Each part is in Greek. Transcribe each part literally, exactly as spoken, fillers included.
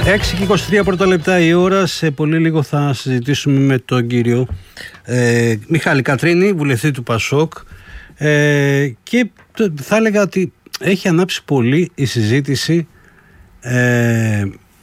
έξι και είκοσι τρία πρώτα λεπτά η ώρα. Σε πολύ λίγο θα συζητήσουμε με τον κύριο ε, Μιχάλη Κατρίνη, βουλευτή του Πασόκ, ε, και θα έλεγα ότι έχει ανάψει πολύ η συζήτηση ε,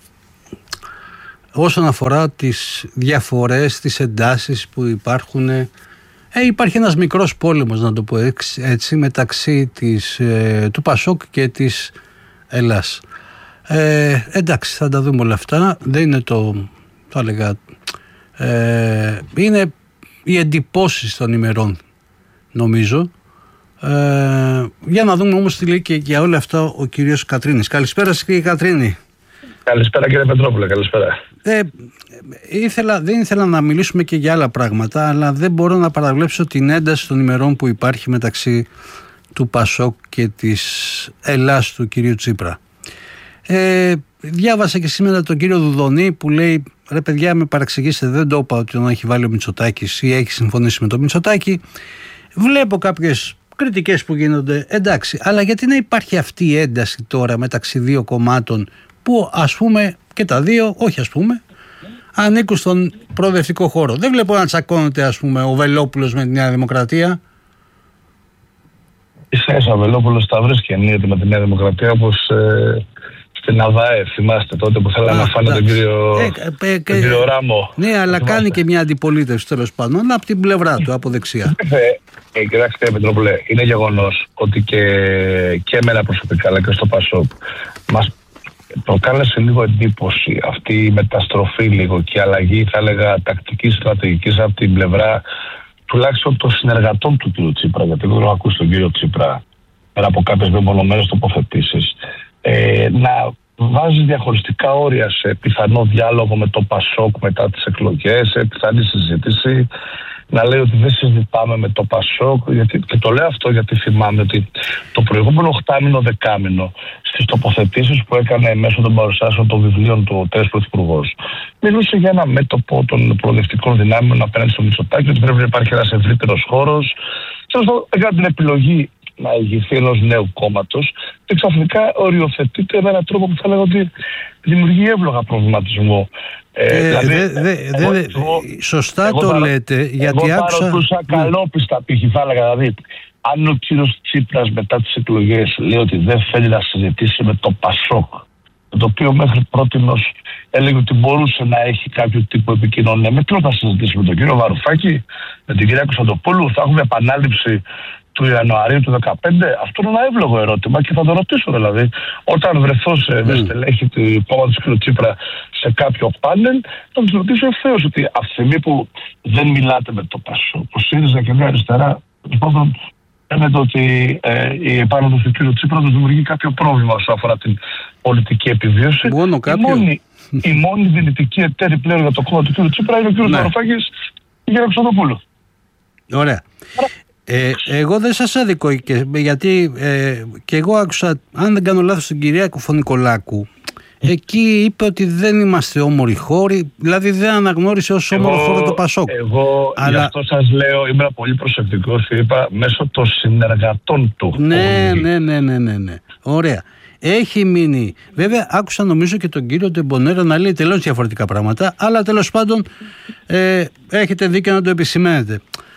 όσον αφορά τις διαφορές, τις εντάσεις που υπάρχουν. Ε, υπάρχει ένας μικρός πόλεμος, να το πω έτσι, μεταξύ της, ε, του Πασόκ και της Ελλάς. Ε, εντάξει, θα τα δούμε όλα αυτά. Δεν είναι το, θα έλεγα, ε, είναι οι εντυπώσεις των ημερών, νομίζω. Ε, για να δούμε όμως τι λέει και για όλα αυτά ο κύριος Κατρίνης. Καλησπέρα σας, κύριε Κατρίνη. Καλησπέρα, κύριε Πετρόπουλε, καλησπέρα. Ε, ήθελα, δεν ήθελα να μιλήσουμε και για άλλα πράγματα, αλλά δεν μπορώ να παραβλέψω την ένταση των ημερών που υπάρχει μεταξύ του Πασόκ και της Ελλάς του κυρίου Τσίπρα. Ε, διάβασα και σήμερα τον κύριο Δουδονή που λέει: ρε παιδιά, με παραξηγήσετε, δεν το είπα ότι τον έχει βάλει ο Μητσοτάκης ή έχει συμφωνήσει με τον Μητσοτάκη. Βλέπω κάποιες κριτικές που γίνονται, εντάξει, αλλά γιατί να υπάρχει αυτή η ένταση τώρα μεταξύ δύο κομμάτων που, ας πούμε, και τα δύο, όχι ας πούμε, ανήκουν στον προοδευτικό χώρο. Δεν βλέπω να τσακώνεται, ας πούμε, ο Βελόπουλος με τη Νέα Δημοκρατία. Ίσα ίσα ο Βελόπουλος τα βρίσκει ενίοτε με τη Νέα Δημοκρατία, όπως ε, στην ΑΔΑΕ, θυμάστε τότε που θέλανε να φάνε τον κύριο, ε, ε, ε, τον κύριο Ράμο. Ναι, αλλά θυμάστε. Κάνει και μια αντιπολίτευση τέλος πάντων από την πλευρά του, από δεξιά. Ε, ε, κοιτάξτε, κύριε Πετρόπουλε, είναι γεγονός ότι και, και εμένα προσωπικά αλλά και στο Πασόκ μας προκάλεσε λίγο εντύπωση αυτή η μεταστροφή λίγο και η αλλαγή, θα έλεγα, τακτικής στρατηγικής από την πλευρά τουλάχιστον των συνεργατών του κ. Τσίπρα, γιατί δεν έχω ακούσει τον κύριο Τσίπρα πέρα από κάποιες μεμονωμένες τοποθετήσεις, ε, να βάζει διαχωριστικά όρια σε πιθανό διάλογο με το Πασόκ μετά τις εκλογές, σε πιθανή συζήτηση, να λέει ότι δεν συζητάμε με το Πασόκ, γιατί, και το λέω αυτό γιατί θυμάμαι ότι το προηγούμενο οχτάμινο δεκάμινο στις τοποθετήσεις που έκανε μέσω των παρουσιάσεων των βιβλίων του ο τέος Πρωθυπουργός, μιλούσε για ένα μέτωπο των προοδευτικών δυνάμεων απέναντι στο Μητσοτάκη, ότι πρέπει να υπάρχει ένας ευρύτερος χώρος. Και αυτό έκανε την επιλογή να ηγηθεί ενός νέου κόμματος και ξαφνικά οριοθετείται με έναν τρόπο που θα λέγω ότι δημιουργεί εύλογα προβληματισμό. Ε, ε, δηλαδή, δε, δε, εγώ, δε, εγώ, σωστά εγώ, το εγώ, λέτε, γιατί εγώ άκουσα... Εγώ παρατούσα καλόπιστα π.χ. θα έλεγα, δηλαδή, αν ο κύριος Τσίπρας μετά τις εκλογές λέει ότι δεν θέλει να συζητήσει με το Πασόκ, το οποίο μέχρι πρότινος έλεγε ότι μπορούσε να έχει κάποιο τύπο επικοινωνία, με ποιον θα συζητήσει, με τον κύριο Βαρουφάκη, με την κυρία Κωνσταντοπούλου, θα έχουμε επανάληψη του Ιανουαρίου του δύο χιλιάδες δεκαπέντε? Αυτό είναι ένα εύλογο ερώτημα και θα το ρωτήσω, δηλαδή. Όταν βρεθώ σε mm. στελέχη του κόμματος του κ. Τσίπρα σε κάποιο πάνελ, θα του ρωτήσω ευθέως ότι από τη στιγμή που δεν μιλάτε με το Πασόκ, που ΣΥΡΙΖΑ και Νέα Αριστερά, λοιπόν, φαίνεται ότι ε, η επάνωδος του κ. Τσίπρα του δημιουργεί κάποιο πρόβλημα όσον αφορά την πολιτική επιβίωση. Μόνο κάποιο. Η μόνη, η μόνη δυνητική εταίρη πλέον για το κόμμα του κ. Τσίπρα είναι ο κ. Βαρουφάκης και η κυρία Κωνσταντοπούλου. Ωραία. Ε, εγώ δεν σας άδικο, και, γιατί ε, και εγώ άκουσα, αν δεν κάνω λάθος, την κυρία Κουφωνικολάκου. Εκεί είπε ότι δεν είμαστε όμοροι χώροι, δηλαδή δεν αναγνώρισε ως όμορο χώρο το Πασόκ. Εγώ αλλά... γι' αυτό σας λέω, ήμουν πολύ προσεκτικός και είπα μέσω των συνεργατών του. Ναι, ναι, ναι, ναι, ναι, ναι. Ωραία. Έχει μείνει. Βέβαια, άκουσα νομίζω και τον κύριο Ντεμπονέρα να λέει τελώς διαφορετικά πράγματα, αλλά τέλος πάντων ε, έχετε δίκιο να το επισημαίνετε.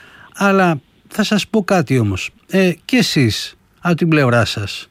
Αλλά θα σας πω κάτι όμως. Ε, και εσείς από την πλευρά σας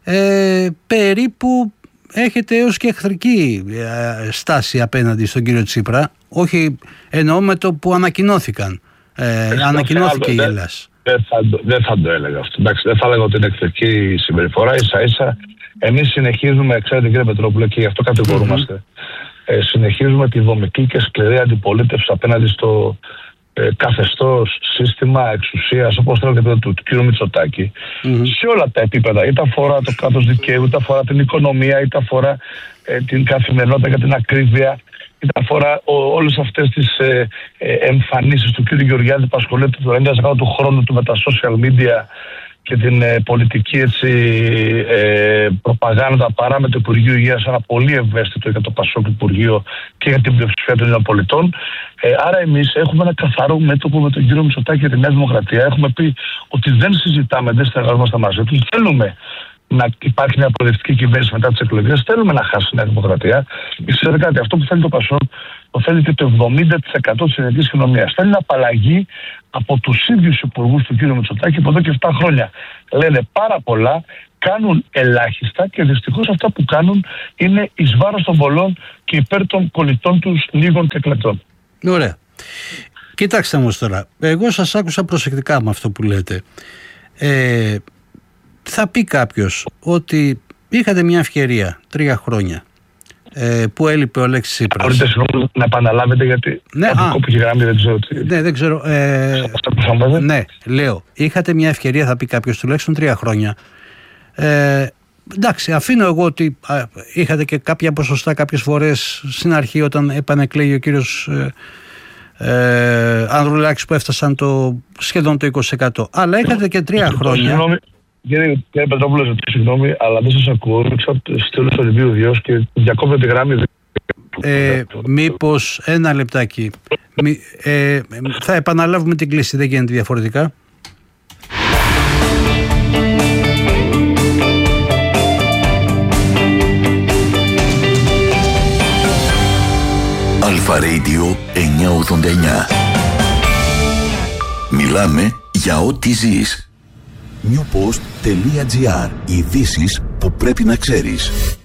ε, περίπου έχετε έως και εχθρική ε, στάση απέναντι στον κύριο Τσίπρα. Όχι, εννοώ με το που ανακοινώθηκαν. Ε, ανακοινώθηκε η Ελλάς. Δεν θα, δεν θα το έλεγα αυτό. Εντάξει, δεν θα έλεγα ότι είναι εχθρική συμπεριφορά. Ίσα ίσα εμείς συνεχίζουμε, ξέρετε κύριε Πετρόπουλε, και γι' αυτό κατηγορούμαστε. Mm-hmm. Ε, συνεχίζουμε τη δομική και σκληρή αντιπολίτευση απέναντι στο Ε, καθεστώς, σύστημα εξουσίας, όπως θέλετε του, του, του κ. Μητσοτάκη, mm-hmm. σε όλα τα επίπεδα, είτε αφορά το κράτος δικαίου, είτε αφορά την οικονομία, είτε αφορά ε, την καθημερινότητα και την ακρίβεια, είτε αφορά ο, όλες αυτές τις ε, ε, εμφανίσεις του κ. Γεωργιάδη που ασχολείται το ενενήντα τοις εκατό του χρόνου του με τα social media και την ε, πολιτική έτσι, ε, προπαγάνδα παρά με το Υπουργείο Υγείας, ένα πολύ ευαίσθητο για το Πασόκ Υπουργείο και για την πλειοψηφία των Ελληνικών πολιτών. Ε, άρα εμείς έχουμε ένα καθαρό μέτωπο με τον κύριο Μητσοτάκη και τη Νέα Δημοκρατία. Έχουμε πει ότι δεν συζητάμε, δεν συνεργαζόμαστε μαζί τους. Θέλουμε να υπάρχει μια προοδευτική κυβέρνηση μετά τις εκλογές. Θέλουμε να χάσει η Νέα Δημοκρατία. Ξέρετε κάτι, αυτό που θέλει το ΠΑΣΟΚ το θέλει και το εβδομήντα τοις εκατό της ελληνικής κοινωνίας. Θέλει να απαλλαγή από τους ίδιους υπουργούς του κ. Μητσοτάκη από εδώ και επτά χρόνια. Λένε πάρα πολλά, κάνουν ελάχιστα και δυστυχώς αυτά που κάνουν είναι εις βάρος των πολλών και υπέρ των κολλητών τους λίγων και κλεπτών. Ωραία. Κοιτάξτε όμως τώρα, εγώ σας άκουσα προσεκτικά με αυτό που λέτε. Ε, θα πει κάποιος ότι είχατε μια ευκαιρία τρία χρόνια ε, που έλειπε ο Αλέξης Τσίπρας. Μπορείτε συγγνώμη να επαναλάβετε γιατί ναι, κόπηκε γραμμή, δεν ξέρω τι. Ναι, δεν ξέρω. Ε, ναι, λέω, είχατε μια ευκαιρία, θα πει κάποιος, τουλάχιστον τρία χρόνια. Ε, εντάξει, αφήνω εγώ ότι α, είχατε και κάποια ποσοστά κάποιες φορές στην αρχή όταν επανεκλέγει ο κύριος ε, ε, Ανδρουλάκης που έφτασαν το, σχεδόν το είκοσι τοις εκατό. Αλλά είχατε και τρία χρόνια. Συγγνώμη, κύριε, κύριε Πετρόπουλο, συγγνώμη, αλλά δεν σας ακούω. Στείλω στο ρεβίου Διός και διακόπτω τη γραμμή. Ε, μήπως ένα λεπτάκι. Μη, ε, θα επαναλάβουμε την κλίση, δεν γίνεται διαφορετικά. Αλφα Radio εννιακόσια ογδόντα εννιά. Μιλάμε για ό,τι ζεις. newpost.gr. Ειδήσεις που πρέπει να ξέρεις.